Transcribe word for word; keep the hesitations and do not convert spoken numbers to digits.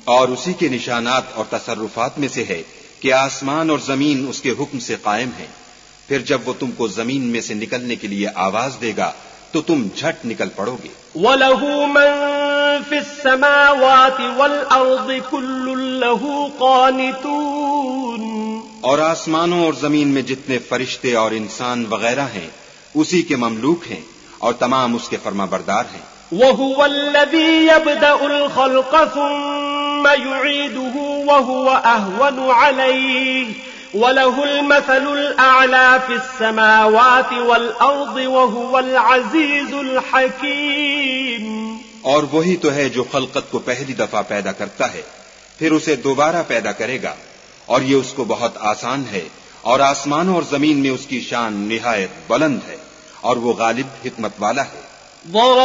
और उसी के निशानात और तसर्रुफात में से है कि आसमान और जमीन उसके हुक्म से कायम है। फिर जब वो तुमको जमीन में से निकलने के लिए आवाज देगा तो तुम झट निकल पड़ोगे। वलहु मन फिस समावाति वल अर्दि कुल्लुन लहु क़ानितून, और आसमानों और जमीन में जितने फरिश्ते और इंसान वगैरह हैं उसी के ममलूक हैं और तमाम उसके फरमाबरदार हैं। वहुवल्लज़ी यब्दउल खल्क़ सुम्मा युईदुहु वहुव अहवनु अलैहि वलहुल मसलुल अअला फिस समावाति वल अर्दि वहुवल अज़ीज़ुल हकीम। और वही तो है जो खल्कत को पहली दफा पैदा करता है फिर उसे दोबारा पैदा करेगा, और ये उसको बहुत आसान है, और आसमानों और जमीन में उसकी शान निहायत बुलंद है, और वो गालिब हिकमत वाला है।